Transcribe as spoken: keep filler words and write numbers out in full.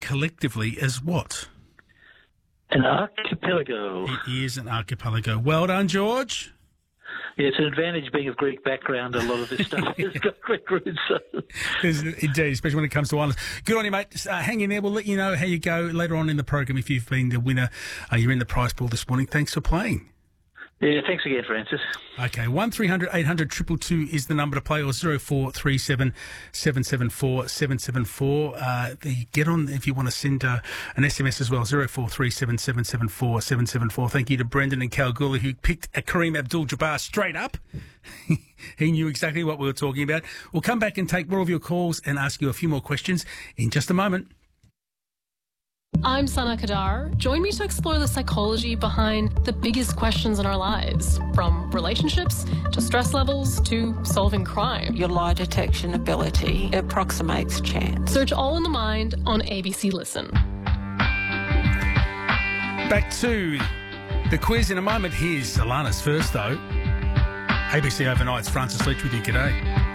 collectively as what? An archipelago. It is an archipelago. Well done, George. Yeah, it's an advantage being of Greek background. A lot of this stuff has got Greek roots. So. Indeed, especially when it comes to islands. Good on you, mate. Uh, hang in there. We'll let you know how you go later on in the program if you've been the winner. Uh, you're in the prize pool this morning. Thanks for playing. Yeah, thanks again, Francis. Okay, one three hundred eight hundred two two two is the number to play, or zero four three seven seven seven four seven seven four. Uh, the, get on if you want to send uh, an S M S as well, zero four three seven seven seven four seven seven four. Thank you to Brendan and Kalgoorlie who picked a Kareem Abdul-Jabbar straight up. He knew exactly what we were talking about. We'll come back and take more of your calls and ask you a few more questions in just a moment. I'm Sana Kadar. Join me to explore the psychology behind the biggest questions in our lives, from relationships to stress levels to solving crime. Your lie detection ability approximates chance. Search All in the Mind on A B C Listen. Back to the quiz in a moment. Here's Alana's first, though. A B C Overnight's Francis Leach with you. G'day.